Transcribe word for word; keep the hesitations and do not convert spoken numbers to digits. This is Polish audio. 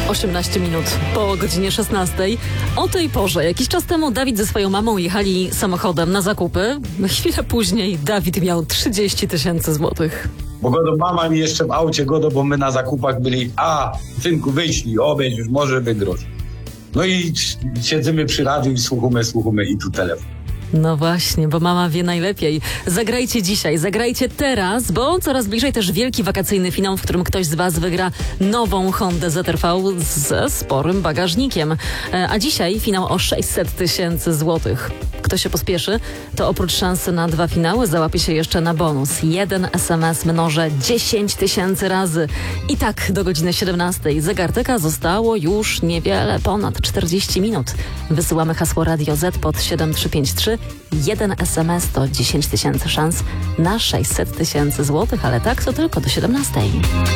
osiemnaście minut po godzinie szesnastej. O tej porze, jakiś czas temu Dawid ze swoją mamą jechali samochodem na zakupy. Chwilę później Dawid miał trzydzieści tysięcy złotych. Bo godo mama mi jeszcze w aucie, godo, bo my na zakupach byli, a synku wyślij, obejrz, już może wygrosz. No i siedzimy przy radiu i słuchamy, słuchamy i tu telefon. No właśnie, bo mama wie najlepiej. Zagrajcie dzisiaj, zagrajcie teraz, bo coraz bliżej też wielki wakacyjny finał, w którym ktoś z Was wygra nową Hondę Z R V ze sporym bagażnikiem. A dzisiaj finał o sześćset tysięcy złotych. Kto się pospieszy, to oprócz szansy na dwa finały załapie się jeszcze na bonus. Jeden S M S mnożę dziesięć tysięcy razy. I tak do godziny siedemnastej. Zegartyka zostało już niewiele ponad czterdzieści minut. Wysyłamy hasło Radio Z pod siedem trzy pięć trzy. Jeden S M S to dziesięć tysięcy szans na sześćset tysięcy złotych, ale tak to tylko do siedemnastej.